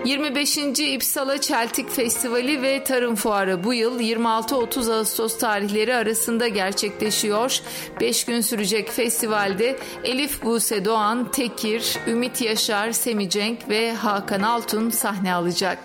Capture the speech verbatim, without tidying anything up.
yirmi beşinci İpsala Çeltik Festivali ve Tarım Fuarı bu yıl yirmi altı otuz Ağustos tarihleri arasında gerçekleşiyor. beş gün sürecek festivalde Elif Buse Doğan, Tekir, Ümit Yaşar, Semih Cenk ve Hakan Altun sahne alacak.